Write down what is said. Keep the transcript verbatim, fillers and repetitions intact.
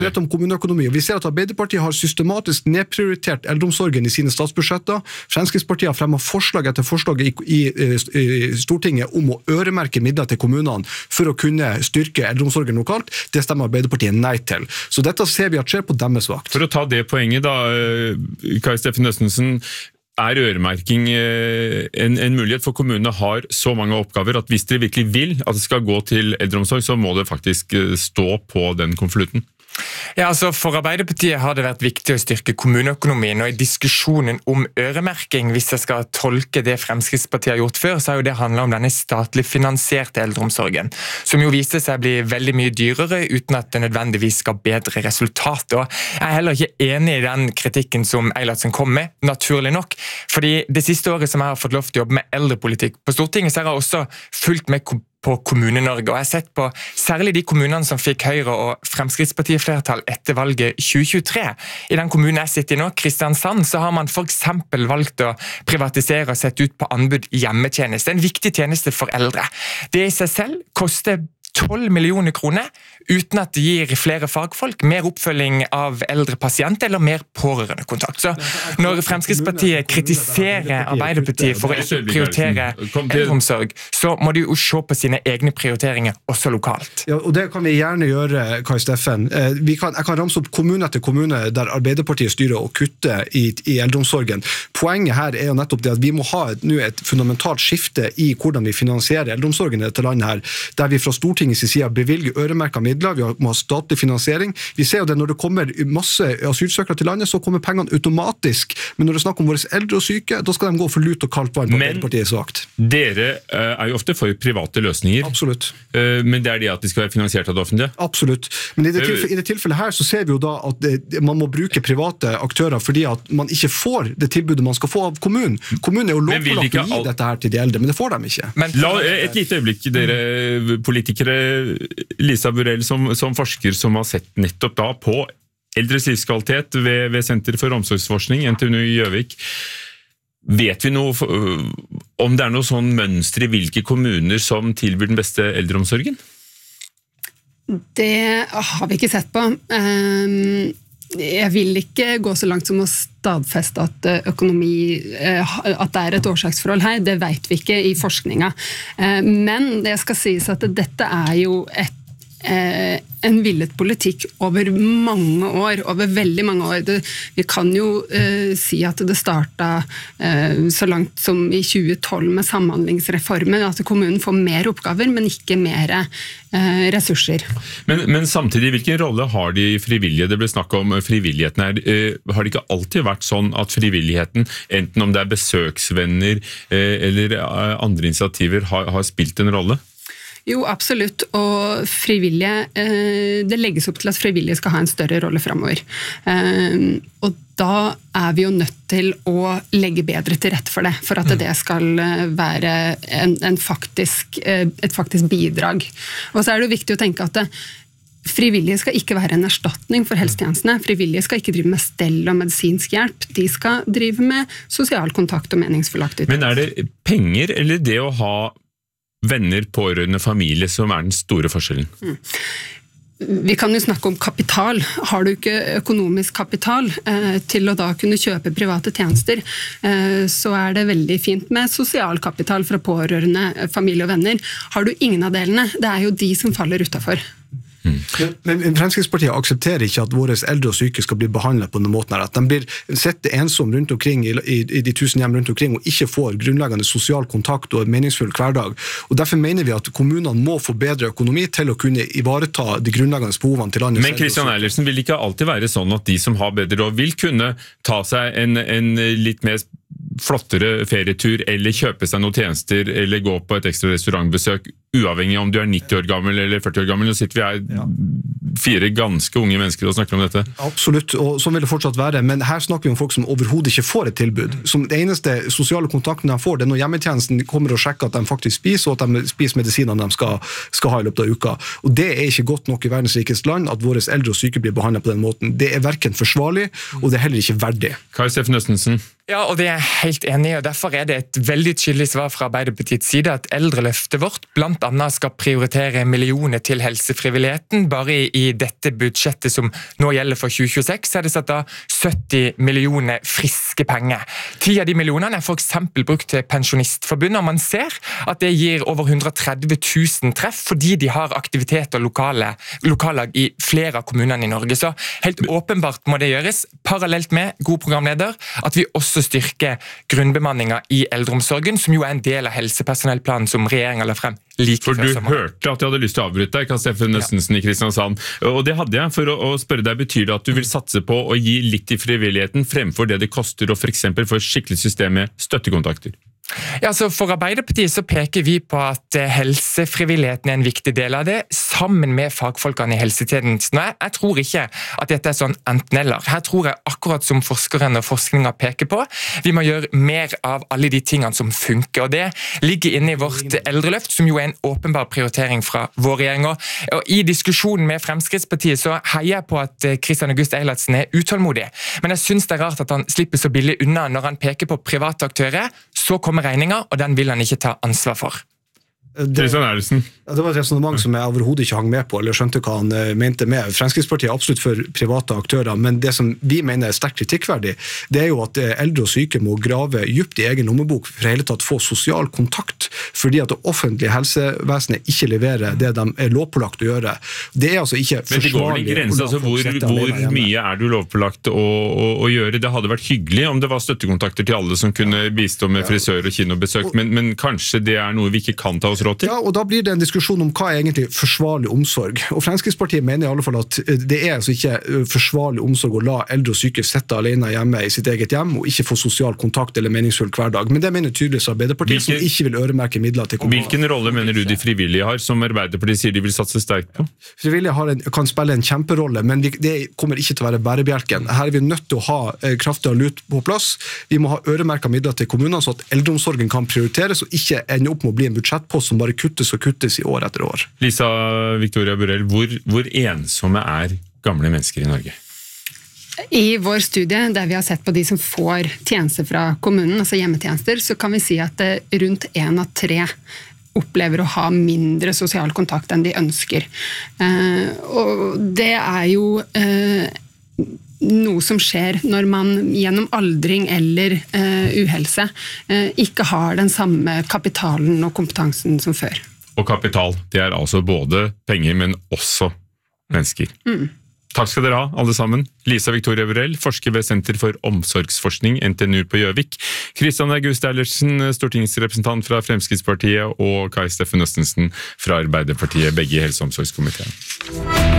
Rett om kommuneøkonomi, og vi ser at Arbeiderpartiet har systematisk nedprioritert eldreomsorgen i sine statsbudsjetter. Fremskrittspartiet har fremmet forslag etter forslag i, i, i Stortinget om å øremerke midler til kommunene for å kunne styrke eldreomsorgen lokalt. Det stemmer Arbeiderpartiet nei til. Så dette ser vi at skjer på deres vakt. For å ta det poenget da, Kai Steffen Østensen, er øremerking en, en mulighet for kommunene har så mange oppgaver at hvis dere virkelig vil at det skal gå til eldreomsorg, så må det faktisk stå på den konvolutten? Ja, altså For Arbeiderpartiet har det vært viktig å styrke kommuneøkonomien, og i diskusjonen om øremerking, hvis jeg skal tolke det Fremskrittspartiet har gjort før, så har jo det handlet om denne statlig finansierte eldreomsorgen, som jo viste seg å bli veldig mye dyrere uten at det nødvendigvis skal bedre resultat. Og jeg er heller ikke enig i den kritikken som Eilertsen kom med, naturlig nok, fordi det siste året som jeg har fått lov til å jobbe med eldrepolitikk på Stortinget, så har jeg også fulgt med på Kommune-Norge, og jeg har sett på særlig de kommunene som fikk Høyre og Fremskrittspartiet flertall etter valget tjue tjuetre. I den kommunen jeg sitter i nå, Kristiansand, så har man for eksempel valgt å privatisere og sette ut på anbud hjemmetjeneste, en viktig tjeneste for eldre. Det i seg selv koster tolv millioner kroner, uten at det gir flere fagfolk, mer oppfølging av eldre pasienter eller mer pårørende kontakt. Så når Fremskrittspartiet kritiserer Arbeiderpartiet for å ikke prioritere eldreomsorg, så må de jo se på sine egne prioriteringer også lokalt. Ja, og det kan vi gjerne gjøre, Kai Steffen. Vi kan, jeg kan ramse opp kommune etter kommune der Arbeiderpartiet styrer og kutter i, i eldreomsorgen. Poenget her er jo nettopp det at vi må ha et, nå et fundamentalt skifte i hvordan vi finansierer eldreomsorgen i dette landet her, der vi fra Stortingets side bevilger øremerket midler, vi må ha statlig finansiering. Vi ser jo det når det kommer masse asylsøkere til landet, så kommer pengene automatisk, men når det snakker om våre eldre og syke, da skal de gå for lut og kaldt vann på Arbeiderpartiets vakt. Men dere er jo ofte for private løsninger. Absolutt. Men det er det at de skal være finansiert av det offentlige? Absolutt. Men i det, tilfelle, i det tilfellet her så ser vi jo da at det, man må bruke private aktører fordi at man ikke får det tilbudet man skal få av kommunen. Kommunen er jo lovpålagt å gi alt... dette her til de eldre, men det får de ikke. Men la et lite øyeblikk, dere politikere, Lisa Burell, som, som forsker som har sett nettopp da på eldres livskvalitet ved, ved Senter for omsorgsforskning, N T N U i Gjøvik. Vet vi noe om det er noe sånn mønster i hvilke kommuner som tilbyr den beste eldreomsorgen? Det har vi ikke sett på. Jeg vil ikke gå så langt som å stadfeste at økonomi, at det er et årsaksforhold her. Det vet vi ikke i forskninga. Men det skal sies at dette er jo et en villet politikk over mange år, over veldig mange år. Det, vi kan jo uh, si at det startet uh, så langt som i tjue tolv med samhandlingsreformen, at kommunen får mer oppgaver, men ikke mer uh, ressurser. Men, men samtidig, hvilken rolle har de frivillige? Det ble snakk om frivilligheten her. Uh, har det ikke alltid vært sånn at frivilligheten, enten om det er besøksvenner uh, eller uh, andre initiativer, har, har spilt en rolle? Jo, absolutt, og frivillige, det legges opp til at frivillige skal ha en større rolle fremover. Og da er vi jo nødt til å legge bedre til rette for det, for at det skal være en, en faktisk, et faktisk bidrag. Og så er det jo viktig å tenke at det, frivillige skal ikke være en erstatning for helsetjenestene. Frivillige skal ikke drive med stell og medisinsk hjelp. De skal drive med sosial kontakt og meningsfull aktivitet. Men er det penger eller det å ha venner, pårørende, familie som er den store forskjellen? Mm. Vi kan jo snakke om kapital. Har du ikke økonomisk kapital eh, til å da kunne kjøpe private tjenester, eh, så er det veldig fint med sosial kapital fra pårørende, familie og venner. Har du ingen av delene, det er jo de som faller utenfor. Mm. Men, men Fremskrittspartiet aksepterer ikke at våre eldre og syke skal bli behandlet på denne måten her, at de blir sett ensom rundt omkring i, i, i de tusen hjem rundt omkring og ikke får grunnleggende sosial kontakt og en meningsfull hverdag. Og derfor mener vi at kommunene må få bedre økonomi til å kunne ivareta de grunnleggende behovene til landet. Men Kristian Eilertsen, vil ikke alltid være sånn at de som har bedre råd vil kunne ta seg en, en litt mer flottere ferietur eller kjøpe seg noen tjenester eller gå på et ekstra restaurantbesøk, uavhengig om du er nitti år gammel eller førti år gammel? Nå sitter vi her ja. fire ganske unge mennesker og snakker om dette. Absolutt, og sånn vil det fortsatt være, men her snakker vi om folk som overhodet ikke får et tilbud. Som det eneste sosiale kontakten de får, det er når hjemmetjenesten kommer og sjekker at de faktisk spiser, og at de spiser medisinene de skal, skal ha i løpet av uka. Og det er ikke godt nok i verdens rikeste land at våre eldre og syke blir behandlet på den måten. Det er hverken forsvarlig, og det er heller ikke verdig. Kai Steffen Østensen? Ja, og det er jeg helt enig i, og derfor er det et veldig tydelig svar fra Arbeiderpartiets side at eldreløftet vårt blant blant annet skal prioritere millioner til helsefrivilligheten. Bare i, i dette budsjettet som nå gjelder for tjue tjueseks, er det satt av sytti millioner friske penger. Ti av de millionene er for eksempel brukt til Pensjonistforbundet, og man ser at det gir over hundre og tretti tusen treff, fordi de har aktiviteter og lokale, lokallag i flere av kommunene i Norge. Så helt åpenbart må det gjøres, parallelt med, god programleder, at vi også styrker grunnbemanningen i eldreomsorgen, som jo er en del av helsepersonellplanen som regjeringen la frem like for før du sommeren. hørte at jeg hadde lyst til å avbryte deg, Karl Steffen Østensen i Kristiansand. Og det hadde jeg for å, å spørre deg, betyr det at du vil satse på å gi litt i frivilligheten fremfor det det koster å for eksempel få et skikkelig system med støttekontakter? Ja, så For Arbeiderpartiet så peker vi på at helsefrivilligheten er en viktig del av det, sammen med fagfolkene i helsetjenesten. Jeg, jeg tror ikke at dette er sånn enten-eller. Her tror jeg, akkurat som forskeren og forskningen peker på, vi må gjøre mer av alle de tingene som funker. Og det ligger inne i vårt eldreløft, som jo er en åpenbar prioritering fra vår regjering. Og I diskusjonen med Fremskrittspartiet så heier jeg på at Kristian August Eilertsen er utålmodig. Men jeg synes det er rart at han slipper så billig unna når han peker på private aktører. Så kommer regninga, og den vil han ikke ta ansvar for. Det, det var et resonemang som jeg overhodet ikke hang med på, eller skjønte hva han mente med. Fremskrittspartiet er absolutt for private aktører, men det som vi mener er sterkt kritikkverdig, det er jo at eldre og syke må grave dypt i egen lommebok for hele tatt få sosial kontakt, fordi at det offentlige helsevesenet ikke leverer det de er lovpålagt å gjøre. Det er altså ikke forsvarlig. Men det går vel i grense, altså hvor, hvor mye er du lovpålagt å, å, å gjøre? Det hadde vært hyggelig om det var støttekontakter til alle som kunne bistå med frisør og kinobesøk, men, men kanskje det er noe vi ikke kan ta oss råd til? Ja, og da blir det en diskusjon om hva er egentlig forsvarlig omsorg. Og Fremskrittspartiet mener i alle fall at det er altså ikke forsvarlig omsorg å la eldre og syke sitte alene hjemme i sitt eget hjem og ikke få sosial kontakt eller meningsfull hverdag. Men det mener tydeligvis Arbeiderpartiet, Hvilke, som ikke vil øremerke midler til kommuner. Hvilken rolle mener du de frivillige har, som Arbeiderpartiet sier de vil satse sterkt på? Frivillige har en, kan spille en kjemperolle, men vi, det kommer ikke til å være bærebjelken. Her er vi nødt til å ha eh, kraftig lut på plass. Vi må ha øremerket midler til kommunene, så at eldreomsorgen kan prioriteres og ikke ende opp med å bli en budsjettpost som bare kuttes og kuttes i år etter år. Lisa Victoria Burell, hvor, hvor ensomme er gamle mennesker i Norge? I vår studie, der vi har sett på de som får tjenester fra kommunen, altså hjemmetjenester, så kan vi si at rundt en av tre opplever å ha mindre sosial kontakt enn de ønsker. Eh, og det er jo eh, noe som skjer når man gjennom aldring eller eh, uhelse eh, ikke har den samme kapitalen og kompetansen som før. Og kapital, det er altså både penger, men også mennesker. Mm. Takk skal dere ha, alle sammen. Lisa Victoria Burell, forsker ved Senter for omsorgsforskning, N T N U på Gjøvik. Kristian August Eilertsen, stortingsrepresentant fra Fremskrittspartiet, og Karl Steffen Østensen fra Arbeiderpartiet, begge i helse- og omsorgskomiteen.